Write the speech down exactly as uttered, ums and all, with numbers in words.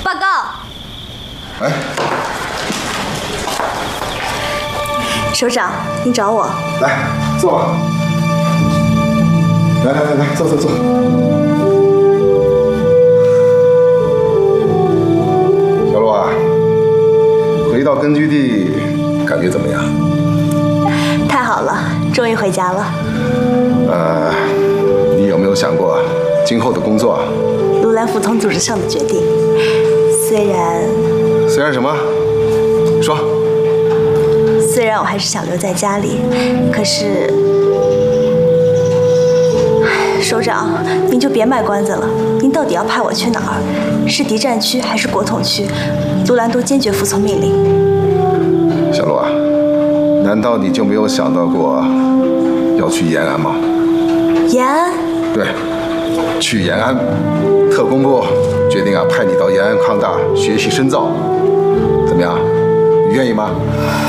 报告。 哎， 首长，您找我？ 来，坐吧。来来来来，坐坐坐。小陆啊，回到根据地，感觉怎么样？ 太好了，终于回家了。 呃，你有没有想过今后的工作？ 卢兰服从组织上的决定，虽然虽然什么？说。 虽然我还是想留在家里，可是，首长，您就别卖关子了。您到底要派我去哪儿？是敌占区还是国统区？卢兰都坚决服从命令。 小陆啊，难道你就没有想到过要去延安吗？ 延安？ 对，去延安。特工部决定啊，派你到延安抗大学习深造，怎么样？你愿意吗？